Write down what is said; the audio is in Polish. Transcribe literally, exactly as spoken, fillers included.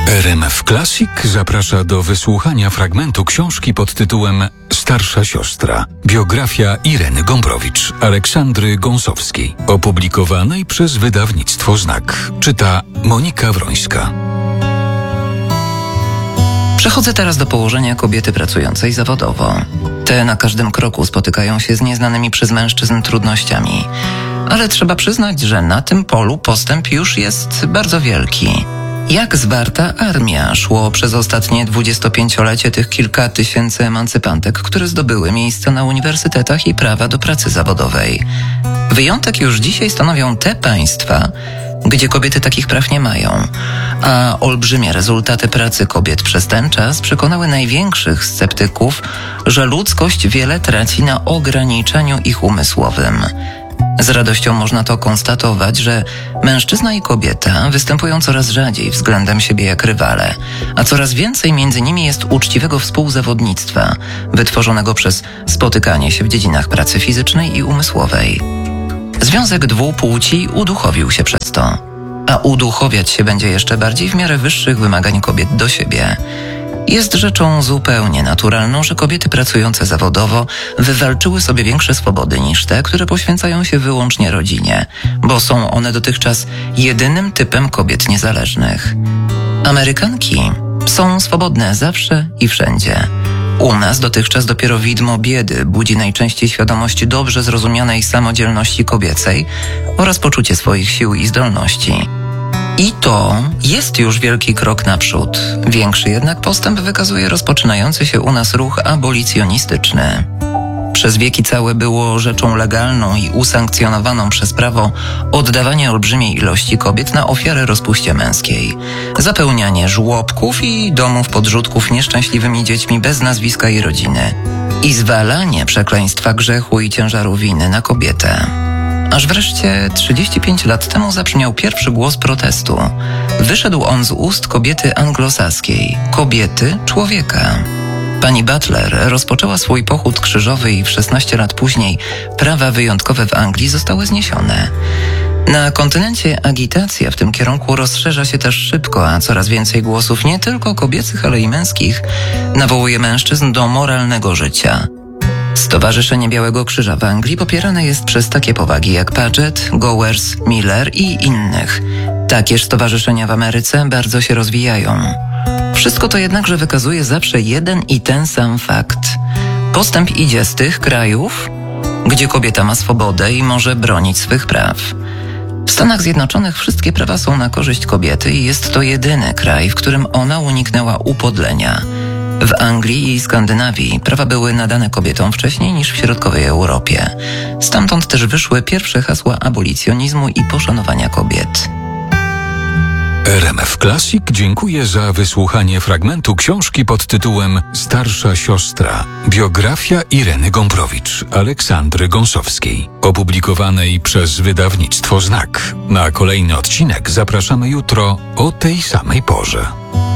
R M F Classic zaprasza do wysłuchania fragmentu książki pod tytułem Starsza siostra. Biografia Ireny Gombrowicz, Aleksandry Gąsowskiej, opublikowanej przez wydawnictwo Znak. Czyta Monika Wrońska. Przechodzę teraz do położenia kobiety pracującej zawodowo. Te na każdym kroku spotykają się z nieznanymi przez mężczyzn trudnościami. Ale trzeba przyznać, że na tym polu postęp już jest bardzo wielki. Jak zwarta armia szło przez ostatnie dwudziestopięciolecie tych kilka tysięcy emancypantek, które zdobyły miejsce na uniwersytetach i prawa do pracy zawodowej. Wyjątek już dzisiaj stanowią te państwa, gdzie kobiety takich praw nie mają, a olbrzymie rezultaty pracy kobiet przez ten czas przekonały największych sceptyków, że ludzkość wiele traci na ograniczeniu ich umysłowym. Z radością można to konstatować, że mężczyzna i kobieta występują coraz rzadziej względem siebie jak rywale, a coraz więcej między nimi jest uczciwego współzawodnictwa, wytworzonego przez spotykanie się w dziedzinach pracy fizycznej i umysłowej. Związek dwóch płci uduchowił się przez to, a uduchowiać się będzie jeszcze bardziej w miarę wyższych wymagań kobiet do siebie. Jest rzeczą zupełnie naturalną, że kobiety pracujące zawodowo wywalczyły sobie większe swobody niż te, które poświęcają się wyłącznie rodzinie, bo są one dotychczas jedynym typem kobiet niezależnych. Amerykanki są swobodne zawsze i wszędzie. U nas dotychczas dopiero widmo biedy budzi najczęściej świadomość dobrze zrozumianej samodzielności kobiecej oraz poczucie swoich sił i zdolności. I to jest już wielki krok naprzód. Większy jednak postęp wykazuje rozpoczynający się u nas ruch abolicjonistyczny. Przez wieki całe było rzeczą legalną i usankcjonowaną przez prawo oddawanie olbrzymiej ilości kobiet na ofiarę rozpuście męskiej, zapełnianie żłobków i domów podrzutków nieszczęśliwymi dziećmi bez nazwiska i rodziny i zwalanie przekleństwa grzechu i ciężaru winy na kobietę. Aż wreszcie trzydzieści pięć lat temu zabrzmiał pierwszy głos protestu. Wyszedł on z ust kobiety anglosaskiej, kobiety człowieka. Pani Butler rozpoczęła swój pochód krzyżowy i w szesnaście lat później prawa wyjątkowe w Anglii zostały zniesione. Na kontynencie agitacja w tym kierunku rozszerza się też szybko, a coraz więcej głosów nie tylko kobiecych, ale i męskich nawołuje mężczyzn do moralnego życia. Stowarzyszenie Białego Krzyża w Anglii popierane jest przez takie powagi jak Paget, Gowers, Miller i innych. Takież stowarzyszenia w Ameryce bardzo się rozwijają. Wszystko to jednakże wykazuje zawsze jeden i ten sam fakt. Postęp idzie z tych krajów, gdzie kobieta ma swobodę i może bronić swych praw. W Stanach Zjednoczonych wszystkie prawa są na korzyść kobiety i jest to jedyny kraj, w którym ona uniknęła upodlenia. W Anglii i Skandynawii prawa były nadane kobietom wcześniej niż w środkowej Europie. Stamtąd też wyszły pierwsze hasła abolicjonizmu i poszanowania kobiet. R M F Classic dziękuję za wysłuchanie fragmentu książki pod tytułem Starsza siostra. Biografia Ireny Gombrowicz, Aleksandry Gąsowskiej, opublikowanej przez wydawnictwo Znak. Na kolejny odcinek zapraszamy jutro o tej samej porze.